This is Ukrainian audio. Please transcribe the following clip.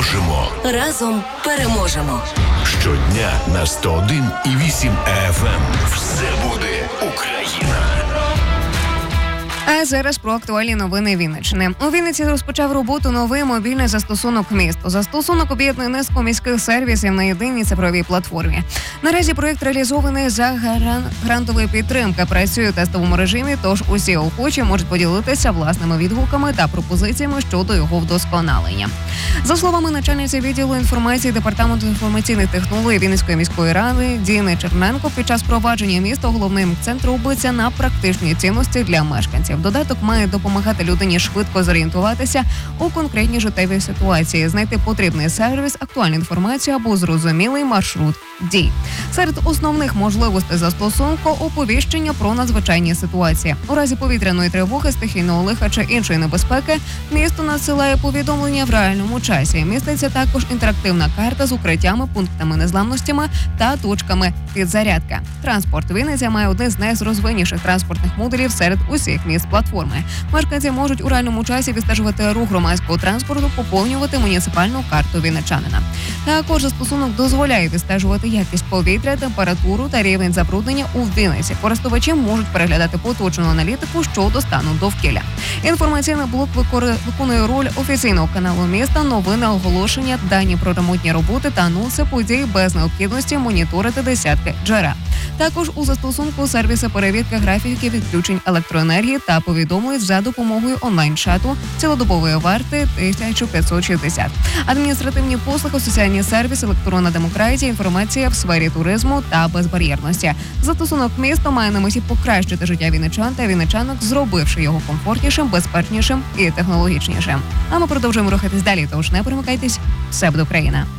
можемо. Разом переможемо. Щодня на 101,8 FM. Все буде Україна. А зараз про актуальні новини Вінниччини. У Вінниці розпочав роботу новий мобільний застосунок «Місто». Застосунок об'єднує низку міських сервісів на єдиній цифровій платформі. Наразі проєкт реалізований за грантової підтримки. Працює у тестовому режимі, тож усі охочі можуть поділитися власними відгуками та пропозиціями щодо його вдосконалення. За словами начальниці відділу інформації Департаменту інформаційних технологій Вінницької міської ради Діни Черненко, під час впровадження міста головним акцент робиться на практичні цінності для мешканців. Додаток має допомагати людині швидко зорієнтуватися у конкретній життєвій ситуації, знайти потрібний сервіс, актуальну інформацію або зрозумілий маршрут дій. Серед основних можливостей застосунку – оповіщення про надзвичайні ситуації. У разі повітряної тривоги, стихійного лиха чи іншої небезпеки місто надсилає повідомлення в реальному часі. Міститься також інтерактивна карта з укриттями, пунктами незламностями та точками підзарядки. Транспорт Вінниця має один з найрозвиненіших транспортних модулів серед усіх міст платформи. Мешканці можуть у реальному часі відстежувати рух громадського транспорту, поповнювати муніципальну карту вінничанина. Також застосунок дозволяє відстежувати якість повітря, температуру та рівень забруднення у Вінниці. Користувачі можуть переглядати поточну аналітику щодо стану довкілля. Інформаційний блок виконує роль офіційного каналу міста, новини, оголошення, дані про ремонтні роботи та анонси подій без необхідності моніторити десятки джерел. Також у застосунку сервіси перевірки графіків відключень електроенергії та повідомлень за допомогою онлайн-чату цілодобової варти 1560. Адміністративні послуги, соціальні сервіси, електронна демократія, інформація в сфері туризму та безбар'єрності. Застосунок «Місто» має на меті покращити життя вінничан та вінничанок, зробивши його комфортнішим, безпечнішим і технологічнішим. А ми продовжуємо рухатись далі, тож не перемикайтесь. Все буде Україна.